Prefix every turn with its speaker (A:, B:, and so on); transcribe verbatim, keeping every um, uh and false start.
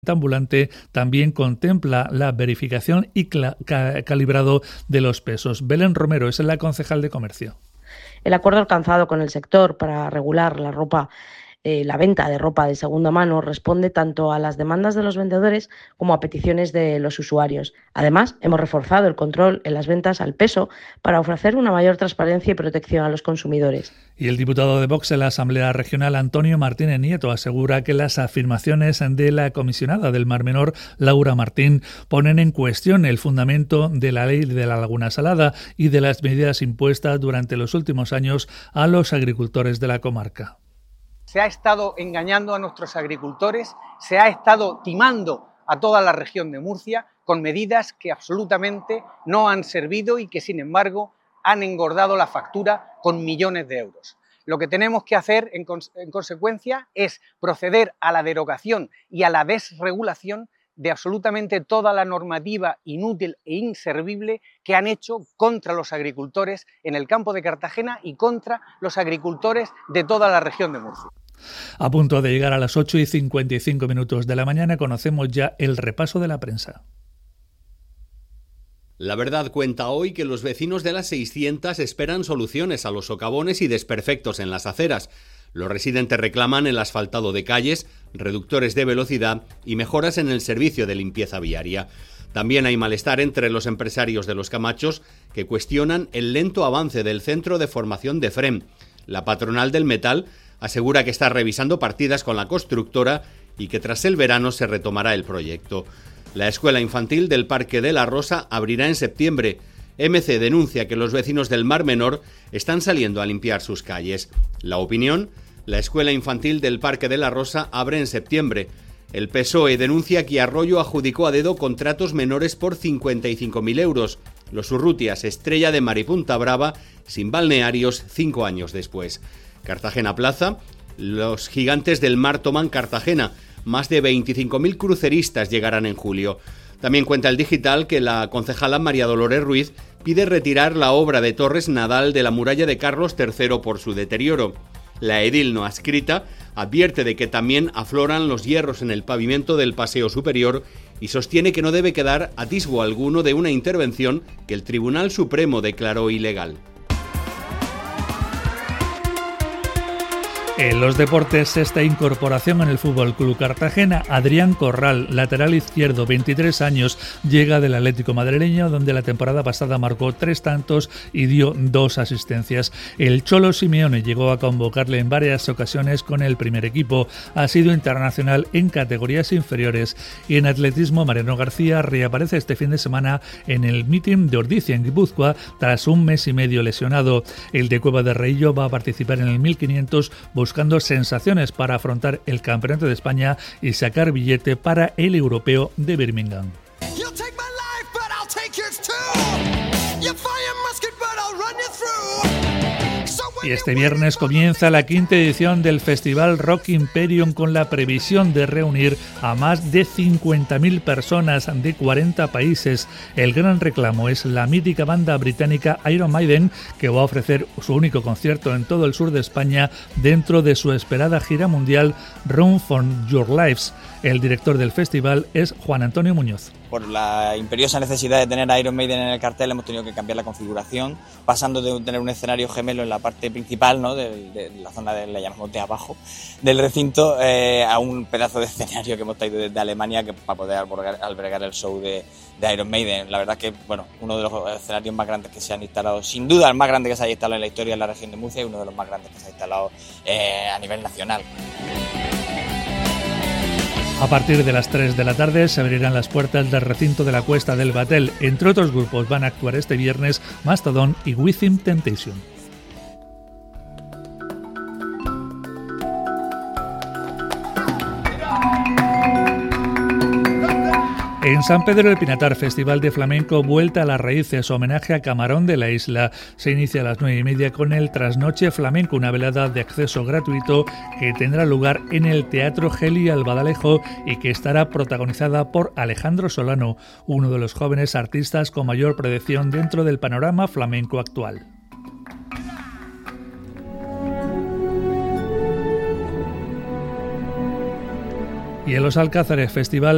A: ambulante también contempla la verificación y cla- ca- calibrado de los pesos. Belén Romero es la concejal de Comercio.
B: El acuerdo alcanzado con el sector para regular la ropa, eh, la venta de ropa de segunda mano responde tanto a las demandas de los vendedores como a peticiones de los usuarios. Además, hemos reforzado el control en las ventas al peso para ofrecer una mayor transparencia y protección a los consumidores.
A: Y el diputado de Vox en la Asamblea Regional, Antonio Martínez Nieto, asegura que las afirmaciones de la comisionada del Mar Menor, Laura Martín, ponen en cuestión el fundamento de la ley de la Laguna Salada y de las medidas impuestas durante los últimos años a los agricultores de la comarca.
C: Se ha estado engañando a nuestros agricultores, se ha estado timando a toda la región de Murcia con medidas que absolutamente no han servido y que, sin embargo, han engordado la factura con millones de euros. Lo que tenemos que hacer, en, cons- en consecuencia, es proceder a la derogación y a la desregulación de absolutamente toda la normativa inútil e inservible que han hecho contra los agricultores en el campo de Cartagena y contra los agricultores de toda la región de Murcia.
A: A punto de llegar a las ocho y cincuenta y cinco minutos de la mañana, conocemos ya el repaso de la prensa.
D: La Verdad cuenta hoy que los vecinos de las seiscientas esperan soluciones a los socavones y desperfectos en las aceras. Los residentes reclaman el asfaltado de calles, reductores de velocidad y mejoras en el servicio de limpieza viaria. También hay malestar entre los empresarios de Los Camachos, que cuestionan el lento avance del centro de formación de F R E M. La patronal del metal asegura que está revisando partidas con la constructora y que tras el verano se retomará el proyecto. La escuela infantil del Parque de la Rosa abrirá en septiembre. M C denuncia que los vecinos del Mar Menor están saliendo a limpiar sus calles. La Opinión: la escuela infantil del Parque de la Rosa abre en septiembre. El P S O E denuncia que Arroyo adjudicó a dedo contratos menores por cincuenta y cinco mil euros. Los Urrutias, Estrella de Mar y Punta Brava, sin balnearios cinco años después. Cartagena Plaza: los gigantes del mar toman Cartagena. Más de veinticinco mil cruceristas llegarán en julio. También cuenta el Digital que la concejala María Dolores Ruiz pide retirar la obra de Torres Nadal de la muralla de Carlos tercero por su deterioro. La edil no adscrita advierte de que también afloran los hierros en el pavimento del paseo superior y sostiene que no debe quedar atisbo alguno de una intervención que el Tribunal Supremo declaró ilegal.
A: En los deportes, esta incorporación en el Fútbol Club Cartagena, Adrián Corral, lateral izquierdo, veintitrés años, llega del Atlético madrileño, donde la temporada pasada marcó tres tantos y dio dos asistencias. El Cholo Simeone llegó a convocarle en varias ocasiones con el primer equipo. Ha sido internacional en categorías inferiores. Y en atletismo, Mariano García reaparece este fin de semana en el Meeting de Ordizia, en Guipúzcoa, tras un mes y medio lesionado. El de Cueva de Reillo va a participar en el mil quinientos, buscando sensaciones para afrontar el Campeonato de España y sacar billete para el Europeo de Birmingham. Y este viernes comienza la quinta edición del Festival Rock Imperium, con la previsión de reunir a más de cincuenta mil personas de cuarenta países. El gran reclamo es la mítica banda británica Iron Maiden, que va a ofrecer su único concierto en todo el sur de España dentro de su esperada gira mundial Run for Your Lives. El director del festival es Juan Antonio Muñoz.
E: Por la imperiosa necesidad de tener a Iron Maiden en el cartel, hemos tenido que cambiar la configuración, pasando de tener un escenario gemelo en la parte principal, ¿no?, de, de la zona de, le llamamos de abajo, del recinto, eh, a un pedazo de escenario que hemos traído desde Alemania que, para poder albergar, albergar el show de, de Iron Maiden. La verdad que, bueno, uno de los escenarios más grandes que se han instalado, sin duda el más grande que se haya instalado en la historia en la región de Murcia, y uno de los más grandes que se ha instalado eh, a nivel nacional.
A: A partir de las tres de la tarde se abrirán las puertas del recinto de la Cuesta del Batel. Entre otros grupos van a actuar este viernes Mastodon y Within Temptation. En San Pedro del Pinatar, Festival de Flamenco Vuelta a las Raíces, homenaje a Camarón de la Isla. Se inicia a las nueve y media con el Trasnoche Flamenco, una velada de acceso gratuito que tendrá lugar en el Teatro Geli Albadalejo y que estará protagonizada por Alejandro Solano, uno de los jóvenes artistas con mayor proyección dentro del panorama flamenco actual. Y en los Alcázares, Festival